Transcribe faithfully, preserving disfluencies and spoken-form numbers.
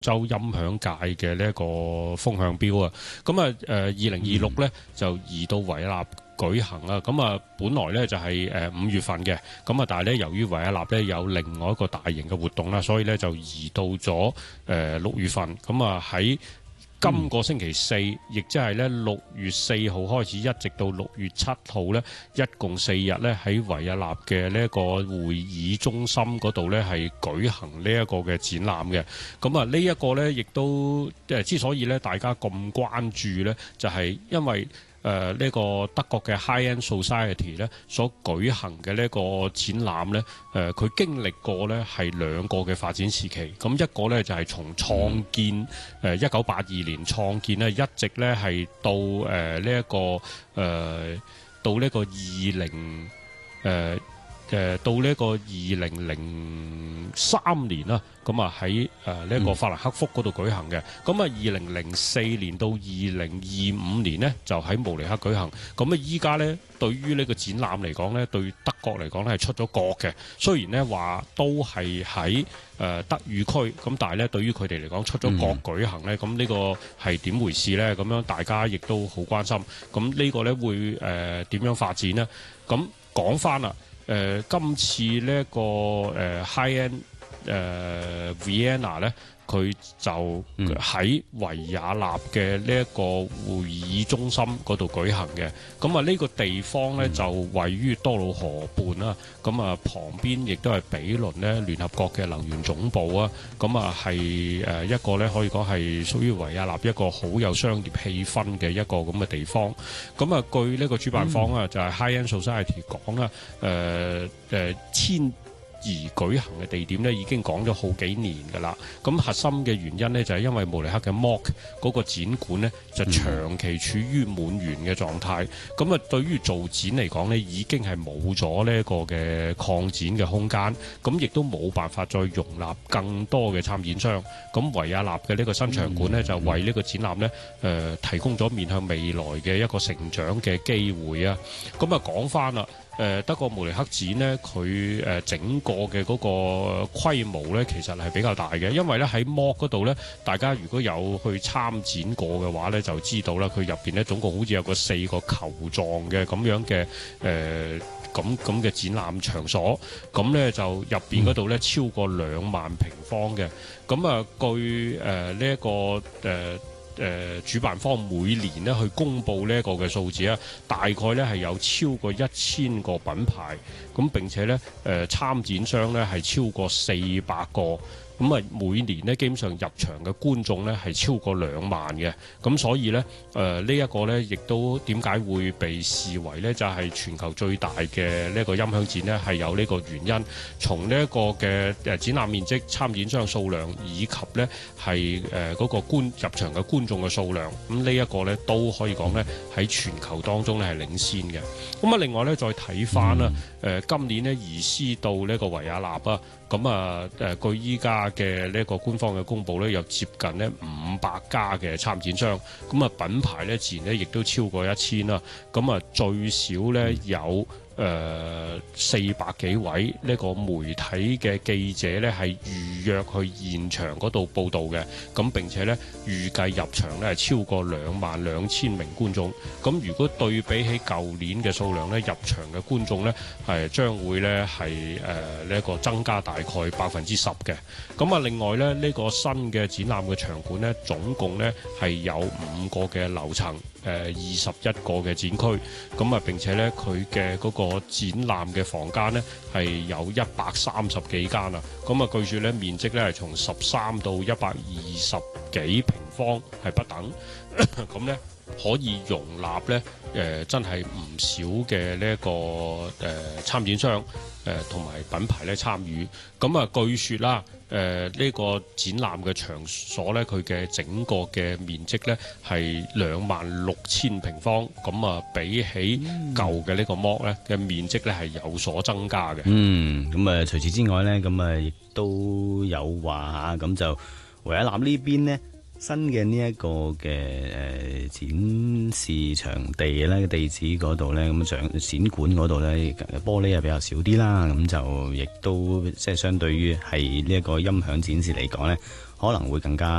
洲音響界嘅呢一個風向標啊。咁啊誒二零二六咧就移到維也納舉行啊。咁啊本來咧就係誒五月份嘅，咁啊但係咧由於維也納咧有另外一個大型嘅活動啦，所以咧就移到咗誒六月份。咁啊喺今個星期四，亦即係咧六月四號開始，一直到六月七號咧，一共四日咧喺維也納嘅呢一個會議中心嗰度咧係舉行呢一個嘅展覽嘅。咁啊，呢一個咧亦都誒之所以咧大家咁關注咧，就係因為誒呢、呃這個德國嘅 High End Society 咧所舉行嘅呢個展覽咧，誒、呃、佢經歷過咧係兩個嘅發展時期。咁一個咧就係、是、從創建誒一九八二年創建咧，一直咧係到誒呢一個誒、呃、到呢個二零誒誒到呢個二零零三年啦。咁啊喺誒呢一個法蘭克福嗰度舉行嘅。咁啊二零零四年到二零二五年呢，就喺慕尼黑舉行。咁啊依家呢，對於呢個展覽嚟講呢，對德國嚟講呢係出咗國嘅。雖然呢話都係喺誒德語區，咁但係呢對於佢哋嚟講出咗國舉行呢，咁呢個係點回事呢？咁樣大家亦都好關心。咁呢個呢會誒點樣發展呢？咁講翻啦，誒今次呢一個誒 High End 誒、呃、Vienna 咧，佢就喺維也納嘅呢一個會議中心嗰度舉行嘅。咁啊，呢個地方咧就位於多瑙河畔啦。咁啊，旁邊亦都係比鄰咧聯合國嘅能源總部啊。咁啊，係誒一個咧可以講係屬於維也納一個好有商業氣氛嘅一個咁嘅地方。咁啊，據呢個主辦方啊，就係 High End Society 講啦，誒誒千而舉行嘅地點咧已經講咗好幾年㗎啦。咁核心嘅原因咧就係因為慕尼黑嘅 M O C 嗰個展館咧就長期處於滿員嘅狀態。咁啊，對於做展嚟講咧，已經係冇咗呢一個嘅擴展嘅空間。咁亦都冇辦法再容納更多嘅參展商。咁維也納嘅呢個新場館咧就為呢個展覽咧誒提供咗面向未來嘅一個成長嘅機會啊。咁啊講翻啦。誒德國慕尼黑展呢，佢誒整個嘅嗰個規模呢，其實係比較大嘅，因為咧喺 M O C 嗰度呢，大家如果有去參展過嘅話呢，就知道啦，佢入邊呢，總共好似有個四個球狀嘅咁樣嘅誒咁咁嘅展覽場所，咁呢，就入邊嗰度呢，超過兩萬平方嘅，咁啊據誒呢一個誒。呃誒、呃、主辦方每年咧去公布呢一個嘅數字啊，大概咧係有超過一千個品牌，咁並且咧誒、呃、參展商咧係超過四百個。咁啊，每年呢，基本上入場嘅觀眾呢係超過兩萬嘅，咁所以呢，誒呢一個呢，亦都點解會被視為呢？就係、是、全球最大嘅呢個音響展呢，係有呢個原因。從呢一個嘅誒展覽面積、參展商數量以及呢係誒嗰個觀入場嘅觀眾嘅數量，咁呢一個呢，都可以講呢喺全球當中呢係領先嘅。咁啊，另外呢，再睇翻啦，誒、呃、今年呢，移師到呢個維也納啊。咁啊，誒據依家嘅呢一個官方嘅公佈咧，有接近呢五百家嘅參展商，咁啊品牌咧自然咧亦都超過一千啦。咁啊最少咧有誒四百幾位呢個媒體嘅記者咧係預約去現場嗰度報導嘅，咁並且咧預計入場咧係超過兩萬兩千名觀眾。咁如果對比起舊年嘅數量咧，入場嘅觀眾咧係將會咧係誒呢一個增加大概百分之十嘅。咁啊另外咧呢個新嘅展覽嘅場館咧，總共咧係有五個嘅樓層。誒二十一個嘅展區，咁啊並且咧佢嘅嗰個展覽嘅房間呢係有一百三十幾間啊，咁啊據說咧面積咧係從十三到一百二十幾平方係不等，咁咧可以容納咧誒真係唔少嘅呢一個誒參展商誒同埋品牌咧參與，咁啊據說啦。誒、呃、呢、這個展覽嘅場所咧，佢嘅整個嘅面積咧係兩萬六千平方，咁啊比起舊嘅呢個 M O C 咧嘅面積咧係有所增加嘅。嗯， 咁啊除此之外咧，咁啊亦都有話嚇，咁就維也納呢邊呢，新嘅呢一個嘅誒展示場地咧地址嗰度咧，咁展展館嗰度咧玻璃啊比較少啲啦，咁就亦都即係相對於係呢一個音響展示嚟講咧， 可能會更加